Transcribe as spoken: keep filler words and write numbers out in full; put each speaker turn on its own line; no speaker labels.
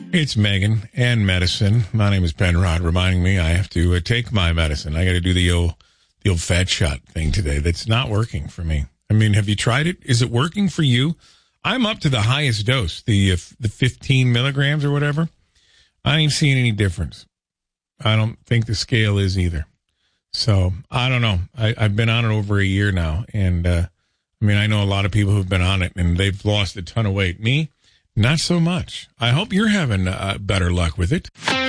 It's Megan and medicine. My name is Ben Rod, reminding me I have to uh, take my medicine. I got to do the old, the old fat shot thing today. That's not working for me. I mean, have you tried it? Is it working for you? I'm up to the highest dose, the uh, the fifteen milligrams or whatever. I ain't seeing any difference. I don't think the scale is either. So I don't know. I, I've been on it over a year now, and uh, I mean, I know a lot of people who've been on it and they've lost a ton of weight. Me, not so much. I hope you're having uh, better luck with it.